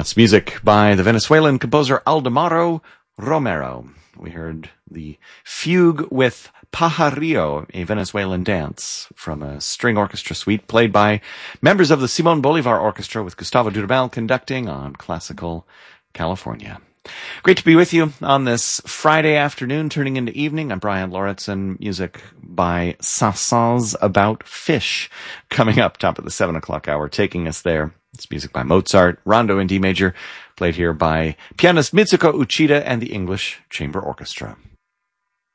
That's music by the Venezuelan composer Aldemaro Romero. We heard the fugue with Pajarillo, a Venezuelan dance from a string orchestra suite played by members of the Simon Bolivar Orchestra with Gustavo Dudamel conducting on Classical California. Great to be with you on this Friday afternoon, turning into evening. I'm Brian Lauritsen. Music by Saint-Saëns About Fish coming up top of the 7 o'clock hour, taking us there. It's music by Mozart, Rondo in D major, played here by pianist Mitsuko Uchida and the English Chamber Orchestra.